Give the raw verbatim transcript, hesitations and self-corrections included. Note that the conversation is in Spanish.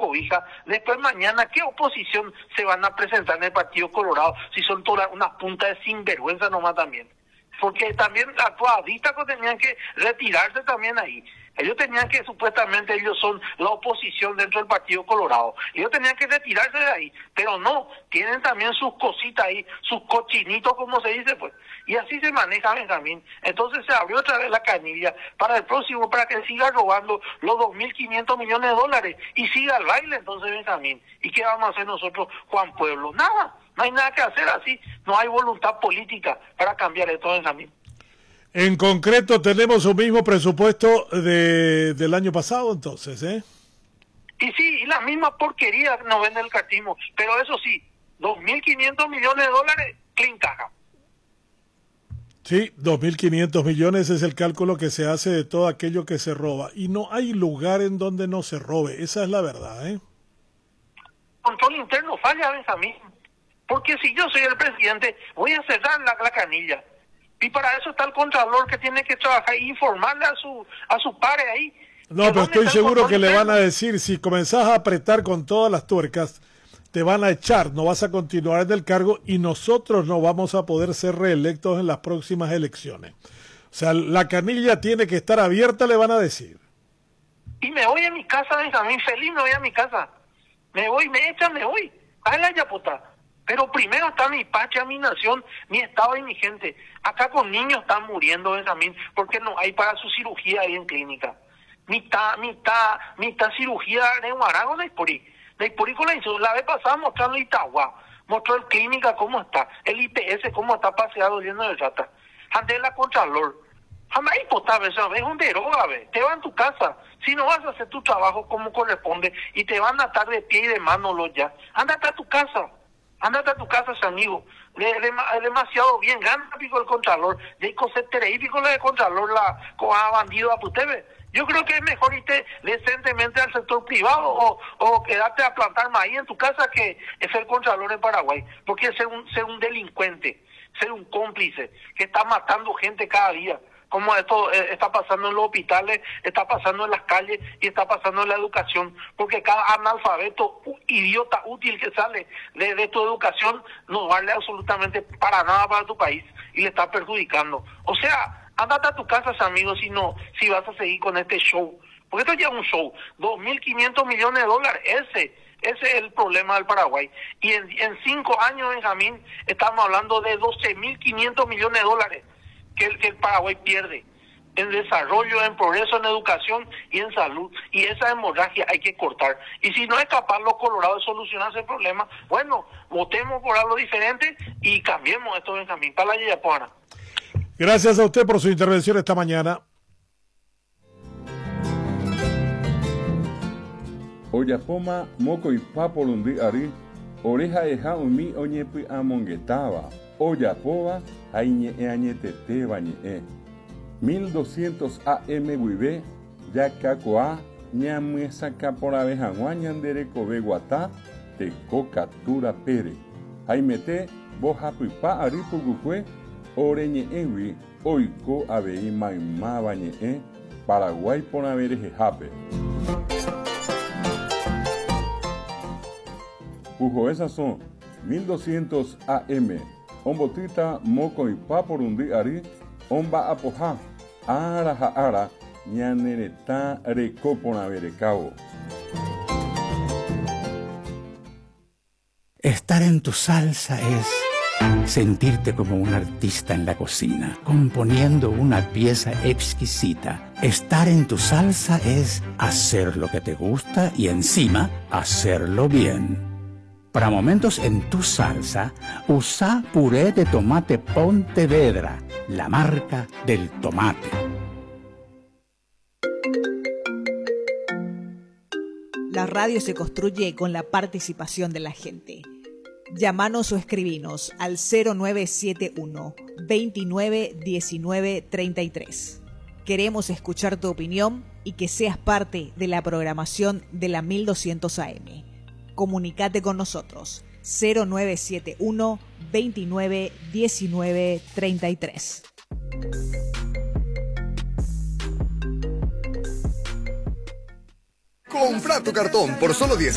cobija. Después mañana, ¿qué oposición se van a presentar en el Partido Colorado si son todas unas puntas de sinvergüenza nomás también? Porque también las toadistas tenían que retirarse también ahí. Ellos tenían que, supuestamente, ellos son la oposición dentro del Partido Colorado. Ellos tenían que retirarse de ahí. Pero no, tienen también sus cositas ahí, sus cochinitos, como se dice, pues. Y así se maneja Benjamín. Entonces se abrió otra vez la canilla para el próximo, para que siga robando los dos mil quinientos millones de dólares y siga el baile, entonces, Benjamín. ¿Y qué vamos a hacer nosotros, Juan Pueblo? Nada, no hay nada que hacer así. No hay voluntad política para cambiar esto, Benjamín. En concreto, tenemos un mismo presupuesto de, del año pasado, entonces, ¿eh? Y sí, y la misma porquería que nos vende el cartismo. Pero eso sí, dos mil quinientos millones de dólares, clean caja. Sí, dos mil quinientos millones es el cálculo que se hace de todo aquello que se roba. Y no hay lugar en donde no se robe, esa es la verdad, ¿eh? Control interno falla, Benjamín. Porque si yo soy el presidente, voy a cerrar la, la canilla. Y para eso está el Contralor, que tiene que trabajar e informarle a su a su pares ahí. No, pero estoy seguro que le van a decir, si comenzás a apretar con todas las tuercas, te van a echar, no vas a continuar en el cargo y nosotros no vamos a poder ser reelectos en las próximas elecciones. O sea, la canilla tiene que estar abierta, le van a decir. Y me voy a mi casa, Benjamín, feliz me voy a mi casa. Me voy, me echan, me voy. A la yapota. Pero primero está mi patria, mi nación, mi estado y mi gente. Acá con niños están muriendo, Benjamín, porque no hay para su cirugía ahí en clínica. Mitad, mitad, mitad cirugía de Huarago de Iporí. De Iporí con la hizo. La vez pasada mostrando Itagua, mostró el clínica cómo está, el I P S cómo está paseado lleno de rata. Ante la Contralor. Jamás potable, ¿sabes? Es un deroga, ¿ves? Te vas a tu casa. Si no vas a hacer tu trabajo como corresponde y te van a atar de pie y de mano los ya, ándate a tu casa. Ándate a tu casa, ese amigo. Le, le, demasiado bien. Gana pico el Contralor. De cosetere y pico de Contralor la a bandido a putebe. Yo creo que es mejor irte decentemente al sector privado o, o quedarte a plantar maíz en tu casa que ser Contralor en Paraguay. Porque ser un, ser un delincuente, ser un cómplice que está matando gente cada día. Como esto eh, está pasando en los hospitales, está pasando en las calles y está pasando en la educación, porque cada analfabeto, idiota útil que sale de, de tu educación no vale absolutamente para nada para tu país y le está perjudicando. O sea, ándate a tu casa, amigos, si no, si vas a seguir con este show, porque esto ya es un show, dos mil quinientos millones de dólares, ese Ese es el problema del Paraguay. Y en, en cinco años, Benjamín, estamos hablando de doce mil quinientos millones de dólares. Que el, que el Paraguay pierde en desarrollo, en progreso, en educación y en salud. Y esa hemorragia hay que cortar. Y si no es capaz los colorados de solucionar ese problema, bueno, votemos por algo diferente y cambiemos esto, Benjamín. Para la Yayapuana. Gracias a usted por su intervención esta mañana. Oyapoma moco y papolundi ari, oreja eja umi oñepi amonguetaba. Oyapoba añe añetete bañe. mil doscientos A M Guibe, Yacacoa, Ñamuesa Capora Bejaguañandere Kobe Guatá, Teco Captura Pere. Jaimete, Bojapipa Aripugucue, Oreñe Ewi, Oiko Abei Maima Bañe, Paraguay por haber jejape. Pujo esas son mil doscientos A M. Ombotita moco y paporundi ari, omba apoja, ara ja ara, ñanereta recopona berecao. Estar en tu salsa es sentirte como un artista en la cocina, componiendo una pieza exquisita. Estar en tu salsa es hacer lo que te gusta y encima hacerlo bien. Para momentos en tu salsa, usa puré de tomate Pontevedra, la marca del tomate. La radio se construye con la participación de la gente. Llámanos o escribinos al cero nueve siete uno, veintinueve diecinueve treinta y tres. Queremos escuchar tu opinión y que seas parte de la programación de la mil doscientos A M. Comunicate con nosotros cero nueve siete uno, veintinueve diecinueve treinta y tres. Compra tu cartón por solo diez